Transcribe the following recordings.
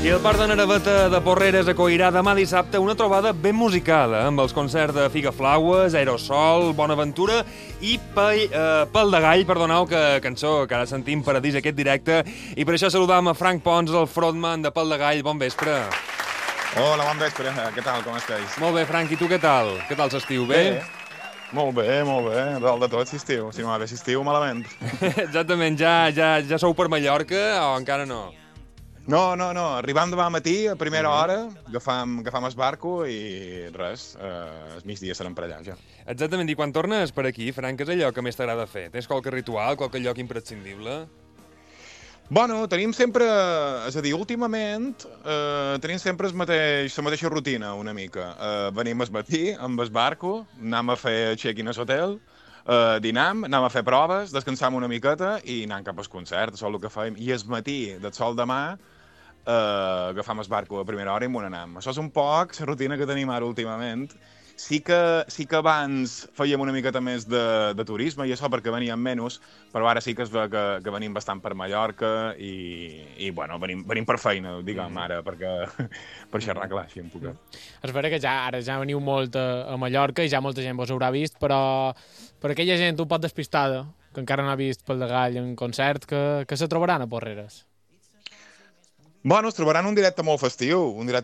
I el Parc de Naraveta de Porreres acollirà demà dissabte una trobada ben musicada, amb els concerts de Figaflaues, Aerosol, Bonaventura i Pel de Gall, perdoneu, cançó que ara sentim Paradís aquest directe. I per això saludam a Frank Pons, el frontman de Pel de Gall. Bon vespre. Hola, bon vespre. Què tal, com estàs? Molt bé, Frank, i tu què tal? Què tal s'estiu, bé? Molt bé, molt bé. Dalt de tot, si estiu. Si no va bé, si estiu, malament. Exactament, ja sou per Mallorca o encara no? No. Arribam demà matí, a primera hora, agafam el barco i res, el migdia serem per allà, ja. Exactament, i quan tornes per aquí, Frank, què és allò que més t'agrada fer? Tens qualque ritual, qualque lloc imprescindible? Bueno, tenim sempre... És a dir, últimament tenim sempre la mateixa rutina, una mica. Venim al matí amb el barco, anem a fer check-in a l'hotel, dinam, anem a fer proves, descansam una miqueta i anem cap al concert, això és el que fem. I al matí del sol demà agafam el barco a primera hora i m'ho anem. Això és un poc la rutina que tenim ara últimament. Sí que abans fèiem una miqueta més de turisme i això perquè veníem menys, però ara sí que es veu que venim bastant per Mallorca i bueno, venim per feina, diguem, ara, per xerrar clar, així en puc. És vera que ara ja veniu molt a Mallorca i ja molta gent vos haurà vist, però per aquella gent un poc despistada, que encara no ha vist Pel de Gall en concert, que se trobaran a Porreres? Bueno, es trobaran un directe molt festiu,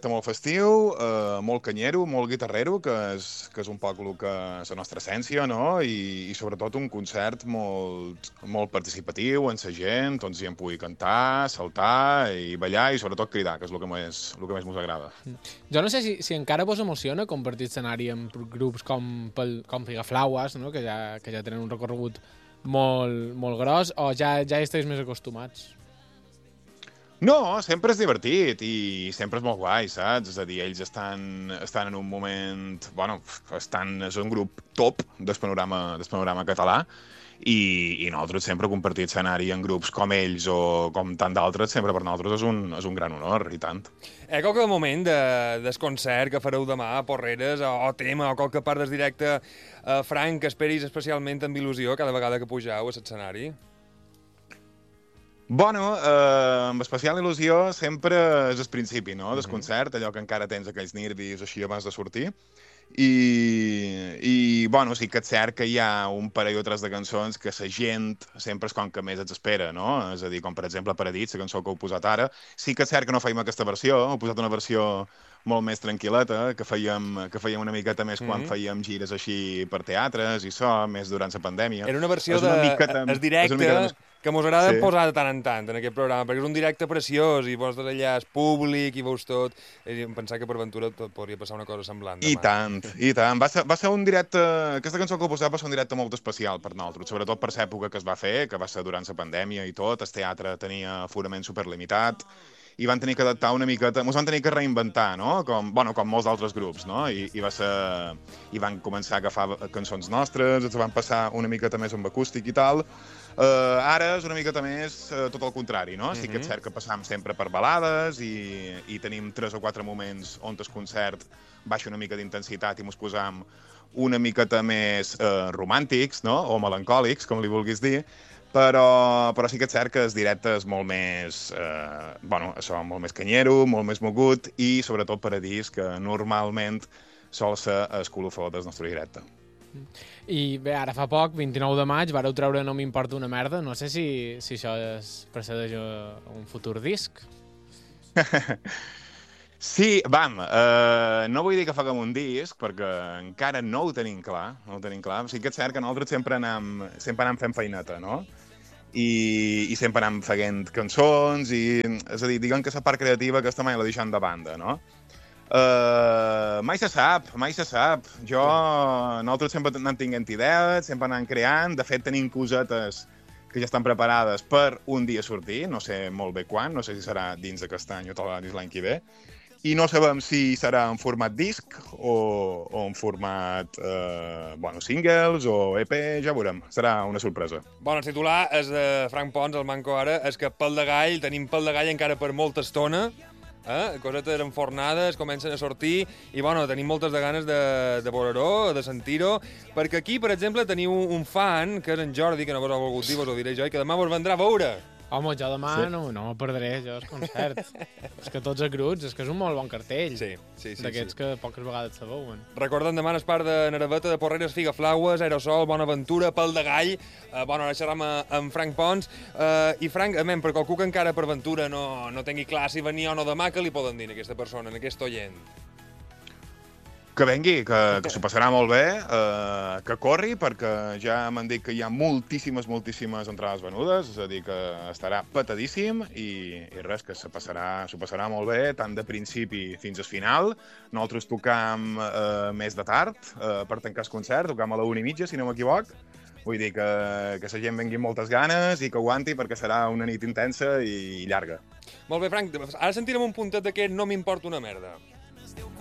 molt canyero, molt guitarrero, que és un poc el que és la nostra essència, no? I sobretot un concert molt participatiu, amb la gent, on gent pugui cantar, saltar i ballar i sobretot cridar, que és el que més mos agrada. Jo no sé si encara vos emociona compartir escenari amb grups com Figaflaues, no? que ja tenen un recorregut molt gros, o ja esteu més acostumats? No, sempre és divertit i sempre és molt guai, saps? És a dir, ells estan en un moment... Bueno, és un grup top del panorama català i nosaltres sempre compartir escenari en grups com ells o com tant d'altres, sempre per nosaltres és un gran honor, i tant. Qualque moment del concert que fareu demà a Porreres, o tema, o qualque part del directe, Frank, que esperis especialment amb il·lusió cada vegada que pugeu a l'escenari? Bueno, amb especial il·lusió sempre és el principi, no?, del concert, allò que encara tens aquells nervis així abans de sortir. I bueno, sí que és cert que hi ha un parell o tres de cançons que la gent sempre és com que més espera, no? És a dir, com per exemple Paradís, la cançó que heu posat ara. Sí que és cert que no fèiem aquesta versió, heu posat una versió molt més tranquil·leta, que fèiem una miqueta més quan fèiem gires així per teatres i això, més durant la pandèmia. Era una versió del directe que mos agrada posar de tant en tant en aquest programa, perquè és un directe preciós i vos d'allà és públic i veus tot. Em pensava que per Ventura tot podria passar una cosa semblant. I tant. Va ser un directe... Aquesta cançó que heu posat va ser un directe molt especial per nosaltres, sobretot per l'època que es va fer, que va ser durant la pandèmia i tot. El teatre tenia aforament superlimitat i van tenir que adaptar una miqueta... Ens van tenir que reinventar, no? Com molts d'altres grups, no? I van començar a agafar cançons nostres, ens van passar una miqueta més amb acústic i tal. Ara és una miqueta més tot el contrari, no? Sí que és cert que passam sempre per balades i tenim 3 o 4 moments on el concert baixa una mica d'intensitat i mos posam una miqueta més romàntics, no? O melancòlics, com li vulguis dir, però sí que és cert que el directe és molt més, molt més canyero, molt més mogut i sobretot Paradís, que normalment sol ser el colofó del nostre directe. I bé, ara fa poc, 29 de maig, vareu treure No m'importa una merda. No sé si això precedeix a un futur disc. Sí, no vull dir que faguem un disc, perquè encara no ho tenim clar. Sí que és cert que nosaltres sempre anem fent feineta, no? I sempre anem fent cançons, és a dir, diguem que la part creativa aquesta mai la deixem de banda, no? Mai se sap. Nosaltres sempre anem tenint idees, sempre anem creant. De fet, tenim cosetes que ja estan preparades per un dia sortir, no sé molt bé quan, no sé si serà dins d'aquest any o dins l'any que ve, i no sabem si serà en format disc o en format singles o EP, ja veurem, serà una sorpresa. Bueno, el titular és de Frank Pons, el manco ara, és que tenim Pel de Gall encara per molta estona, cosetes enfornades, comencen a sortir, i bueno, tenim moltes de ganes de veure-ho, de sentir-ho, perquè aquí, per exemple, teniu un fan, que és en Jordi, que no vos ha volgut dir, vos ho diré jo, i que demà vos vendrà a veure. Home, jo demà no me perdré, jo, el concert. És que tots els grups, és que és un molt bon cartell. Sí. D'aquests que poques vegades se veuen. Recordem demà el part de Naraveta, de Porreres, Figaflaues, Aerosol, Bonaventura, Pal de Gall. Ara xerram amb Frank Pons. I Frank, per qualcú que encara per Ventura no tingui clar si venia o no demà, què li poden dir a aquesta persona, a aquest oient? Que vengui, que s'ho passarà molt bé, que corri, perquè ja m'han dit que hi ha moltíssimes entrades venudes, és a dir, que estarà petadíssim i res, que s'ho passarà molt bé, tant de principi fins al final. Nosaltres tocam més de tard, per tancar el concert, tocam a la 1:30, si no m'equivoc. Vull dir que la gent vengui amb moltes ganes i que aguanti, perquè serà una nit intensa i llarga. Molt bé, Frank, ara sentirem un puntet d'aquest No m'importa una merda.